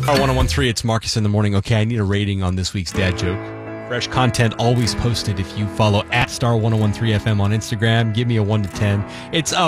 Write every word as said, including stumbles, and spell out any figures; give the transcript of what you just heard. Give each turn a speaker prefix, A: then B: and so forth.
A: Star one oh one three, it's Marcus in the morning. Okay, I need a rating on this week's dad joke. Fresh content always posted if you follow at Star one oh one three F M on Instagram. Give me a one to ten. It's up.